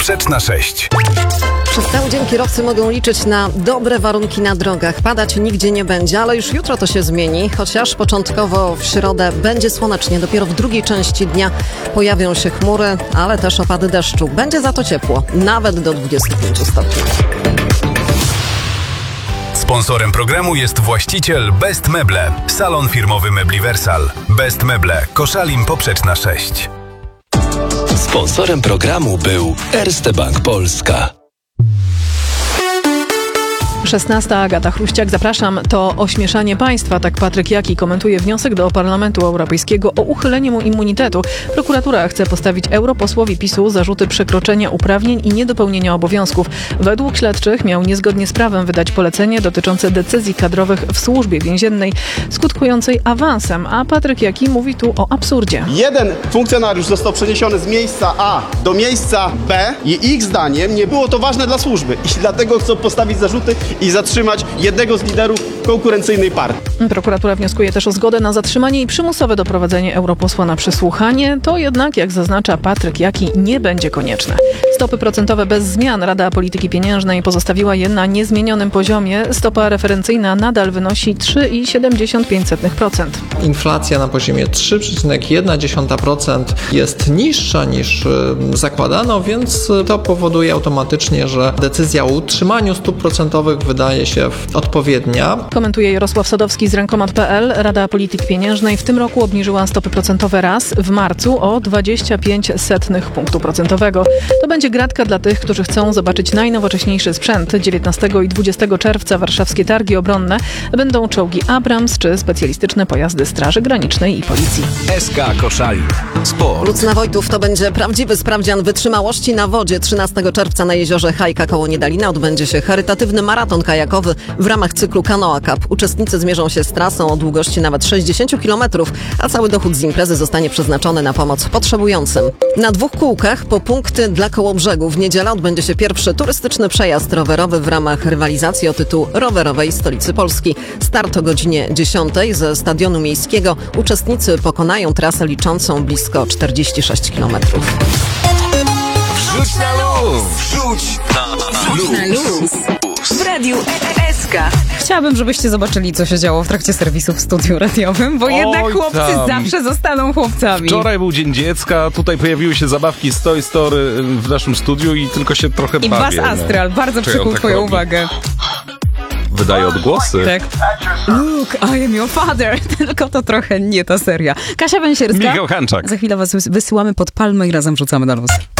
poprzeczna 6. Przez cały dzień kierowcy mogą liczyć na dobre warunki na drogach. Padać nigdzie nie będzie, ale już jutro to się zmieni. Chociaż początkowo w środę będzie słonecznie. Dopiero w drugiej części dnia pojawią się chmury, ale też opady deszczu. Będzie za to ciepło, nawet do 25 stopni. Sponsorem programu jest właściciel Best Meble, salon firmowy mebli Wersal. Best Meble, Koszalin poprzeczna 6. Sponsorem programu był Erste Bank Polska. 16. Agata Chruściak, zapraszam. To ośmieszanie państwa, tak Patryk Jaki komentuje wniosek do Parlamentu Europejskiego o uchylenie mu immunitetu. Prokuratura chce postawić europosłowi PiS-u zarzuty przekroczenia uprawnień i niedopełnienia obowiązków. Według śledczych miał niezgodnie z prawem wydać polecenie dotyczące decyzji kadrowych w służbie więziennej, skutkującej awansem, a Patryk Jaki mówi tu o absurdzie. Jeden funkcjonariusz został przeniesiony z miejsca A do miejsca B i ich zdaniem nie było to ważne dla służby i dlatego chcą postawić zarzuty i zatrzymać jednego z liderów konkurencyjnej partii. Prokuratura wnioskuje też o zgodę na zatrzymanie i przymusowe doprowadzenie europosła na przesłuchanie. To jednak, jak zaznacza Patryk Jaki, nie będzie konieczne. Stopy procentowe bez zmian. Rada Polityki Pieniężnej pozostawiła je na niezmienionym poziomie. Stopa referencyjna nadal wynosi 3,75%. Inflacja na poziomie 3,1% jest niższa niż zakładano, więc to powoduje automatycznie, że decyzja o utrzymaniu stóp procentowych wydaje się odpowiednia. Komentuje Jarosław Sadowski z Rękomat.pl. Rada Polityki Pieniężnej w tym roku obniżyła stopy procentowe raz w marcu o 0,25 punktu procentowego. To będzie gratka dla tych, którzy chcą zobaczyć najnowocześniejszy sprzęt. 19 i 20 czerwca warszawskie targi obronne będą czołgi Abrams czy specjalistyczne pojazdy Straży Granicznej i Policji. SK Koszalin. Sport. Lucna Wojtów, to będzie prawdziwy sprawdzian wytrzymałości na wodzie. 13 czerwca na jeziorze Hajka koło Niedalina odbędzie się charytatywny maraton kajakowy w ramach cyklu Canoa Cup. Uczestnicy zmierzą się z trasą o długości nawet 60 km, a cały dochód z imprezy zostanie przeznaczony na pomoc potrzebującym. Na 2 kółkach po punkty dla Kołobrzegu w niedzielę odbędzie się pierwszy turystyczny przejazd rowerowy w ramach rywalizacji o tytuł rowerowej stolicy Polski. Start o godzinie 10 ze stadionu miejskiego. Uczestnicy pokonają trasę liczącą blisko 46 km. Wrzuć na luz! Wrzuć na luz! W Radiu SK. Chciałabym, żebyście zobaczyli, co się działo w trakcie serwisu w studiu radiowym, bo jednak chłopcy zawsze zostaną chłopcami. Wczoraj był Dzień Dziecka, tutaj pojawiły się zabawki z Toy Story w naszym studiu i tylko się trochę I bawię. Buzz Astral, bardzo przykuł twoją uwagę. Wydaje odgłosy. Tak. Look, I am your father. Tylko to trochę nie ta seria. Kasia Węsierska. Michał Hanczak. Za chwilę was wysyłamy pod palmę i razem rzucamy na luz.